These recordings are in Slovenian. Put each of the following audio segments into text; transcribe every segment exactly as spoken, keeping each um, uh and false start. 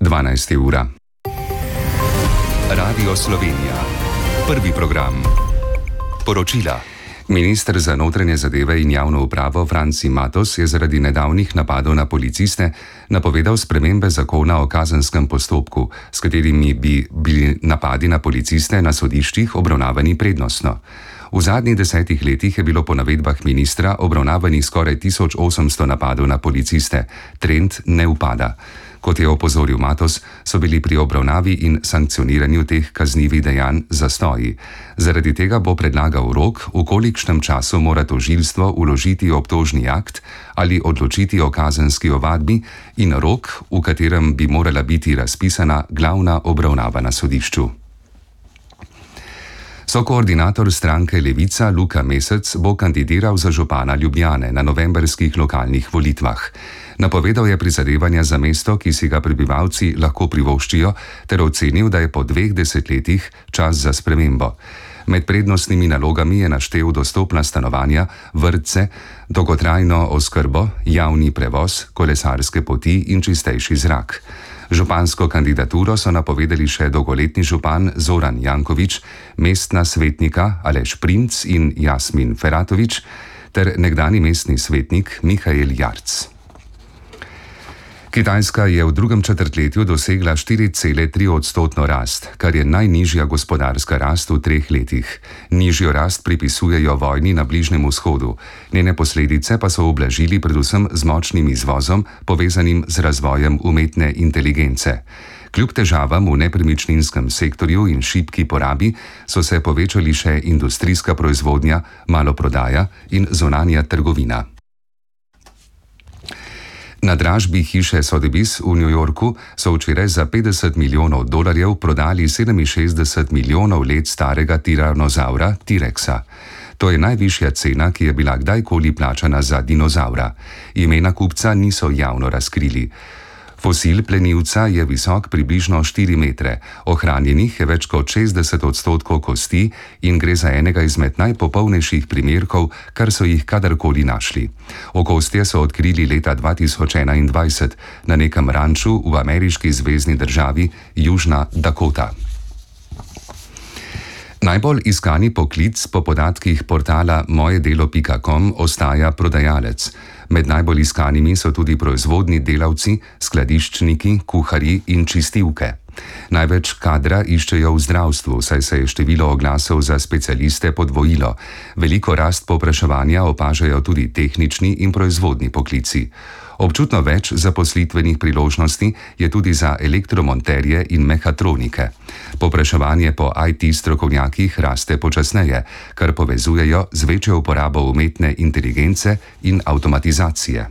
dvanajsta ura. Radio Slovenija. Prvi program. Poročila. Minister za notranje zadeve in javno upravo Franci Matos je zaradi nedavnih napadov na policiste napovedal spremembe zakona o kazenskem postopku, s katerimi bi bili napadi na policiste na sodiščih obravnavani prednostno. V zadnjih desetih letih je bilo po navedbah ministra obravnavanih skoraj tisoč osemsto napadov na policiste. Trend ne upada. Kot je opozoril Matos, so bili pri obravnavi in sankcioniranju teh kaznivih dejanj zastoji. Zaradi tega bo predlagal rok, v kolikšnem času mora tožilstvo vložiti obtožni akt ali odločiti o kazenski ovadbi, in rok, v katerem bi morala biti razpisana glavna obravnava na sodišču. Sokoordinator stranke Levica Luka Mesec bo kandidiral za župana Ljubljane na novembrskih lokalnih volitvah. Napovedal je prizadevanja za mesto, ki si ga prebivalci lahko privoščijo, ter ocenil, da je po dveh desetletjih čas za spremembo. Med prednostnimi nalogami je naštel dostopna stanovanja, vrtce, dolgotrajno oskrbo, javni prevoz, kolesarske poti in čistejši zrak. Župansko kandidaturo so napovedali še dolgoletni župan Zoran Janković, mestna svetnika Aleš Primc in Jasmin Feratović ter nekdani mestni svetnik Mihael Jarc. Kitajska je v drugem četrtletju dosegla štiri cele tri odstotno rast, kar je najnižja gospodarska rast v treh letih. Nižjo rast pripisujejo vojni na Bližnjem vzhodu. Njene posledice pa so ublažili predvsem z močnim izvozom, povezanim z razvojem umetne inteligence. Kljub težavam v nepremičninskem sektorju in šibki porabi so se povečali še industrijska proizvodnja, maloprodaja in zunanja trgovina. Na dražbi hiše Sotheby's v New Yorku so včeraj za petdeset milijonov dolarjev prodali sedeminšestdeset milijonov let starega tiranozaura T-rexa. To je najvišja cena, ki je bila kdajkoli plačana za dinozaura. Imena kupca niso javno razkrili. Fosil plenilca je visok približno štiri metre, ohranjenih je več kot šestdeset odstotkov kosti in gre za enega izmed najpopolnejših primerkov, kar so jih kadarkoli našli. Okostje so odkrili leta dva tisoč enaindvajset na nekem ranču v ameriški zvezni državi Južna Dakota. Najbolj iskani poklic po podatkih portala mojedelo pika com ostaja prodajalec. Med najbolj iskanimi so tudi proizvodni delavci, skladiščniki, kuharji in čistilke. Največ kadra iščejo v zdravstvu, saj se je število oglasov za specialiste podvojilo. Veliko rast povpraševanja opažajo tudi tehnični in proizvodni poklici. Občutno več zaposlitvenih priložnosti je tudi za elektromonterje in mehatronike. Povpraševanje po I T strokovnjakih raste počasneje, kar povezujejo z večjo uporabo umetne inteligence in avtomatizacije.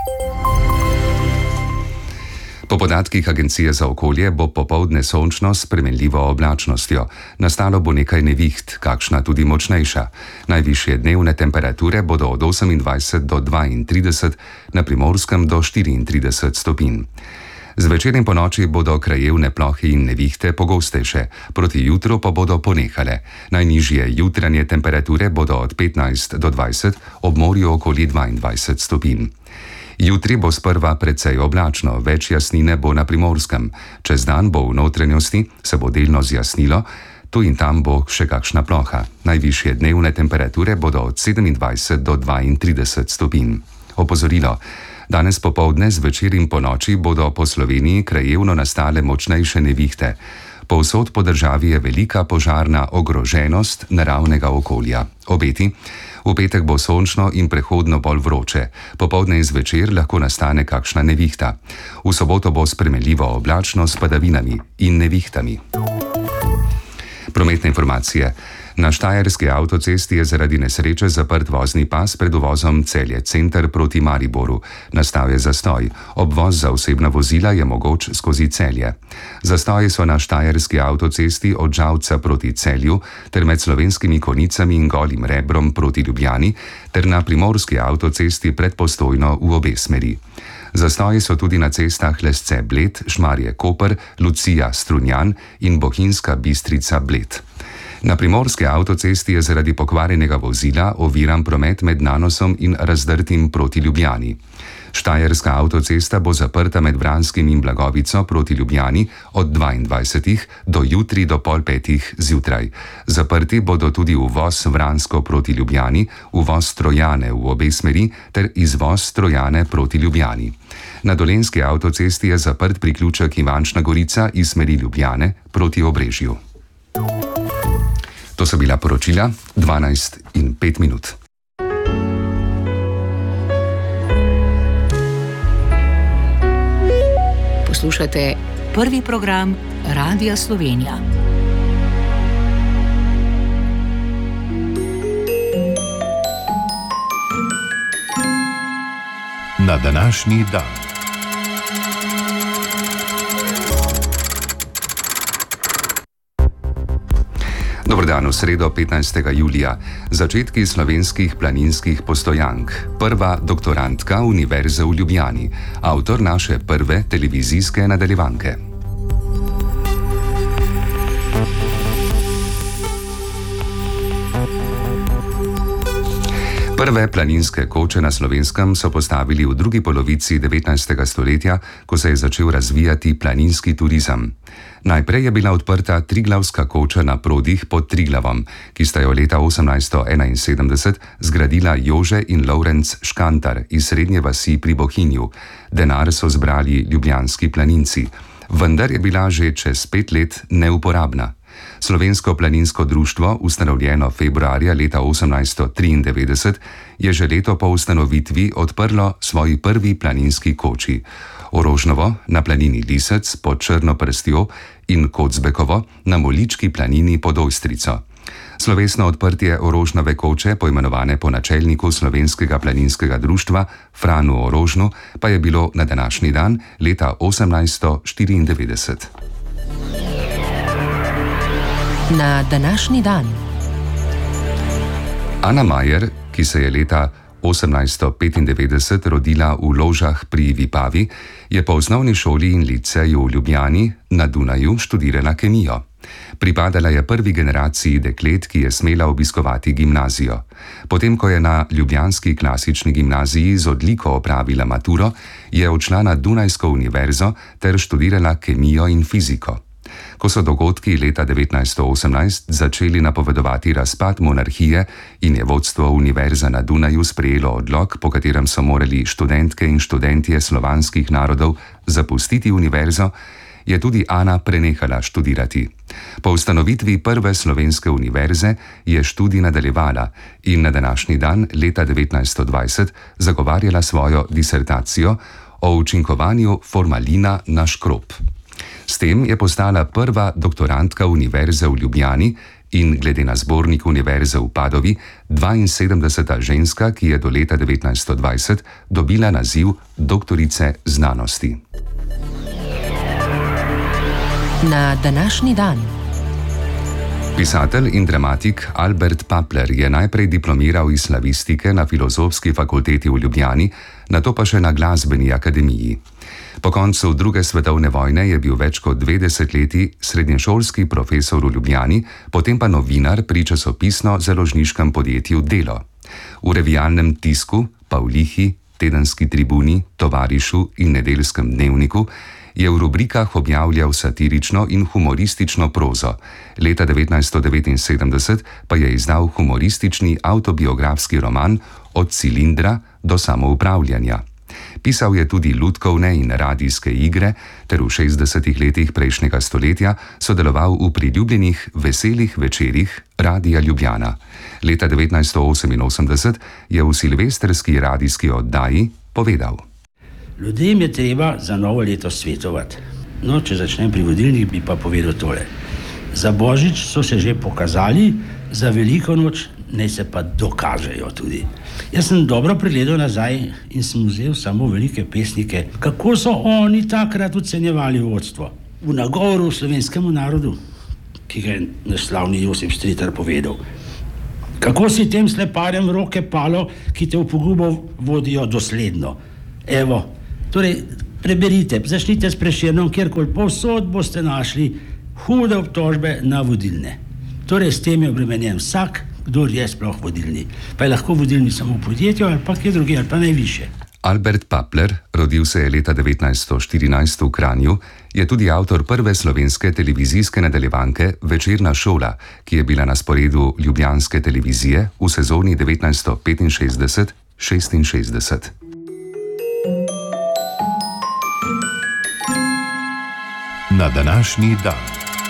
Po podatkih Agencije za okolje bo popoldne sončno s spremenljivo oblačnostjo. Nastalo bo nekaj neviht, kakšna tudi močnejša. Najvišje dnevne temperature bodo od osemindvajset do dvaintrideset, na Primorskem do štiriintrideset stopinj. Zvečer in ponoči bodo krajevne plohe in nevihte pogostejše, proti jutru pa bodo ponehale. Najnižje jutranje temperature bodo od petnajst do dvajset, ob morju okoli dvaindvajset stopinj. Jutri bo sprva precej oblačno, več jasnine bo na Primorskem. Čez dan bo v notranjosti, se bo delno zjasnilo, tu in tam bo še kakšna ploha. Najvišje dnevne temperature bodo od sedemindvajset do dvaintrideset stopinj. Opozorilo. Danes popoldne, zvečer in ponoči bodo po Sloveniji krajevno nastale močnejše nevihte. Povsod po državi je velika požarna ogroženost naravnega okolja. Obeti. V petek bo sončno in prehodno bolj vroče. Popoldne in zvečer lahko nastane kakšna nevihta. V soboto bo spremenljivo oblačno s padavinami in nevihtami. Prometne informacije. Na štajerski avtocesti je zaradi nesreče zaprt vozni pas pred uvozom Celje Center proti Mariboru. Nastal je zastoj. Obvoz za osebna vozila je mogoč skozi Celje. Zastoji so na štajerski avtocesti od Žalca proti Celju ter med Slovenskimi Konicami in Golim Rebrom proti Ljubljani ter na primorski avtocesti pred Postojno v obe smeri. Zastoji so tudi na cestah Lesce Bled, Šmarje Koper, Lucija Strunjan in Bohinjska Bistrica Bled. Na primorski avtocesti je zaradi pokvarjenega vozila oviran promet med Nanosom in Razdrtim proti Ljubljani. Štajerska avtocesta bo zaprta med Vranskim in Blagovico proti Ljubljani od dvaindvajsetih do jutri do pol petih zjutraj. Zaprti bodo tudi uvoz Vransko proti Ljubljani, uvoz Trojane v obe smeri ter izvoz Trojane proti Ljubljani. Na Dolenjski avtocesti je zaprt priključek Ivančna Gorica iz smeri Ljubljane proti Obrežju. To so bila poročila dvanajst in pet minut. Poslušate prvi program Radia Slovenija. Na današnji dan. Dober dan, v sredo petnajstega julija. Začetki slovenskih planinskih postojank. Prva doktorantka Univerze v Ljubljani. Avtor naše prve televizijske nadaljevanke. Prve planinske koče na Slovenskem so postavili v drugi polovici devetnajstega stoletja, ko se je začel razvijati planinski turizem. Najprej je bila odprta Triglavska koča na Prodih pod Triglavom, ki sta jo leta osemnajststo enainsedemdeset zgradila Jože in Lovrenc Škantar iz srednje vasi pri Bohinju. Denar so zbrali ljubljanski planinci, vendar je bila že čez pet let neuporabna. Slovensko planinsko društvo, ustanovljeno februarja leta osemnajststo triindevetdeset, je že leto po ustanovitvi odprlo svoji prvi planinski koči. Orožnovo na planini Lisec pod Črno prstjo in Kocbekovo na Molički planini pod Ojstrico. Slovesno odprtje Orožnove koče, poimenovane po načelniku Slovenskega planinskega društva Franu Orožnu, pa je bilo na današnji dan leta osemnajststo štiriindevetdeset. Na današnji dan. Ana Majer, ki se je leta osemnajststo petindevetdeset rodila v Ložah pri Vipavi, je po osnovni šoli in liceju v Ljubljani na Dunaju študirala kemijo. Pripadala je prvi generaciji deklet, ki je smela obiskovati gimnazijo. Potem, ko je na ljubljanski klasični gimnaziji z odliko opravila maturo, je odšla na Dunajsko univerzo ter študirala kemijo in fiziko. Ko so dogodki leta devetnajststo osemnajst začeli napovedovati razpad monarhije in je vodstvo Univerze na Dunaju sprejelo odlok, po katerem so morali študentke in študentje slovanskih narodov zapustiti univerzo, je tudi Ana prenehala študirati. Po ustanovitvi prve slovenske univerze je študij nadaljevala in na današnji dan leta devetnajststo dvajset zagovarjala svojo disertacijo o učinkovanju formalina na škrob. S tem je postala prva doktorantka Univerze v Ljubljani in, glede na zbornik Univerze v Padovi, dvainsedemdeseta ženska, ki je do leta devetnajststo dvajset dobila naziv doktorice znanosti. Na današnji dan. Pisatelj in dramatik Albert Papler je najprej diplomiral iz slavistike na Filozofski fakulteti v Ljubljani, nato pa še na Glasbeni akademiji. Po koncu druge svetovne vojne je bil več kot dve desetletji srednješolski profesor v Ljubljani, potem pa novinar pri časopisno-založniškem podjetju Delo. V revijalnem tisku, Pavlihi, Tedenski tribuni, Tovarišu in Nedeljskem dnevniku je v rubrikah objavljal satirično in humoristično prozo. Leta devetnajststo devetinsedemdeset pa je izdal humoristični avtobiografski roman Od cilindra do samoupravljanja. Pisal je tudi lutkovne in radijske igre ter v šestdesetih letih prejšnjega stoletja sodeloval v priljubljenih veselih večerih Radia Ljubljana. Leta devetnajststo oseminosemdeset je v silvestrski radijski oddaji povedal: Ljudem je treba za novo leto svetovati. No, če začnem pri vodilnih, bi pa povedal tole. Za Božič so se že pokazali, za Veliko noč naj se pa dokažejo tudi. Jaz sem dobro pregledal nazaj in sem vzel samo velike pesnike, kako so oni takrat ocenjevali vodstvo. V nagovoru slovenskemu narodu, ki ga je naslavni Josip Stritar povedal, kako si tem sleparjem roke palo, ki te v pogubo vodijo dosledno. Evo, torej preberite, začnite s Prešernom, kjerkoli povsod boste našli hude obtožbe na vodilne. Torej s tem je obremenjen vsak, kdo je sploh vodilni. Pa je lahko vodilni samo v podjetju ali pa kje druge, ali pa najviše. Albert Papler, rodil se je leta devetnajststo štirinajst v Kranju, je tudi avtor prve slovenske televizijske nadaljevanke Večerna šola, ki je bila na sporedu ljubljanske televizije v sezoni devetnajststo petinšestdeset šestinšestdeset. Na današnji dan.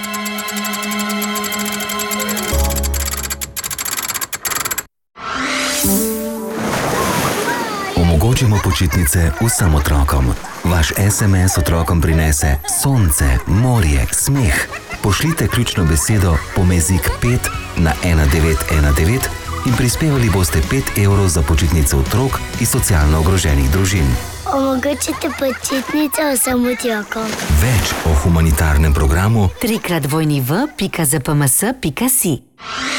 Omogočimo počitnice vsem otrokom. Vaš es em es otrokom prinese sonce, morje, smeh. Pošljite ključno besedo pomezik pet na ena devet ena devet in prispevali boste pet evrov za počitnice otrok iz socialno ogroženih družin. Omogočite počitnice vsem otrokom. Več o humanitarnem programu tri krat dvojni v pika zpms pika si.